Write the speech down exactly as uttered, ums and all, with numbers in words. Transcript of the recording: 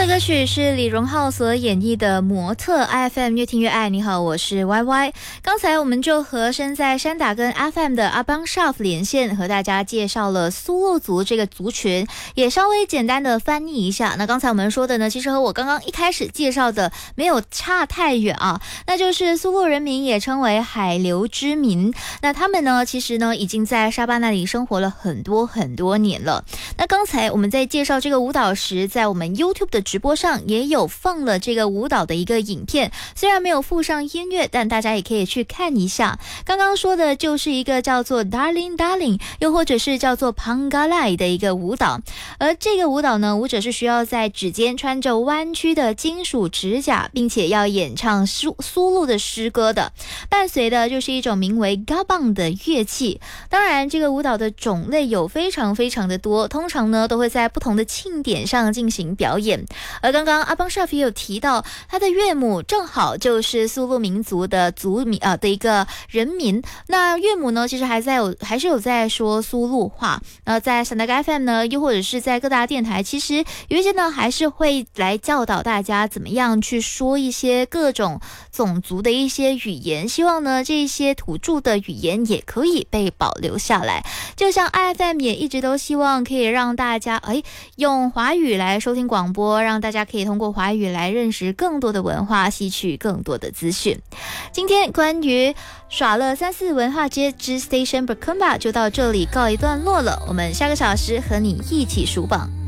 的歌曲是李荣浩所演绎的《模特》I F M 越听越爱。你好，我是 Y Y。 刚才我们就和身在山打根 F M 的阿邦 Shaf 连线，和大家介绍了苏洛族这个族群，也稍微简单的翻译一下。那刚才我们说的呢，其实和我刚刚一开始介绍的没有差太远啊，那就是苏洛人民也称为海流之民。那他们呢，其实呢已经在沙巴那里生活了很多很多年了。那刚才我们在介绍这个舞蹈时，在我们 YouTube 的直播上也有放了这个舞蹈的一个影片，虽然没有附上音乐，但大家也可以去看一下。刚刚说的就是一个叫做 Darling Darling 又或者是叫做 Pangalai 的一个舞蹈，而这个舞蹈呢，舞者是需要在指尖穿着弯曲的金属指甲，并且要演唱苏苏禄的诗歌的，伴随的就是一种名为 Gabang 的乐器。当然这个舞蹈的种类有非常非常的多，通常呢都会在不同的庆典上进行表演。而刚刚阿邦 Shaf 也有提到，他的岳母正好就是苏禄民族的族民啊、呃、的一个人民。那岳母呢，其实还在有还是有在说苏禄话。那在山达 F M 呢，又或者是在各大电台，其实有一些呢还是会来教导大家怎么样去说一些各种种族的一些语言，希望呢这些土著的语言也可以被保留下来。就像 I F M 也一直都希望可以让大家哎用华语来收听广播，让大家可以通过华语来认识更多的文化，吸取更多的资讯。今天关于耍乐三四文化街之 Station Berkumba 就到这里告一段落了，我们下个小时和你一起数榜。